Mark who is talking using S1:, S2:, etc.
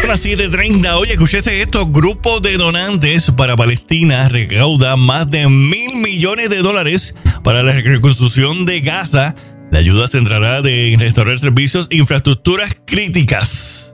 S1: las 7:30. Oye, escúchese esto. Grupo de donantes para Palestina recauda más de $1,000 millones para la reconstrucción de Gaza. La ayuda se centrará en restaurar servicios e infraestructuras críticas.